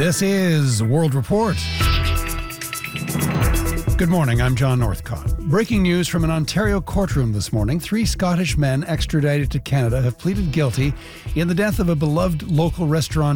This is World Report. Good morning, I'm John Northcott. Breaking news from an Ontario courtroom this morning. 3 Scottish men extradited to Canada have pleaded guilty in the death of a beloved local restaurant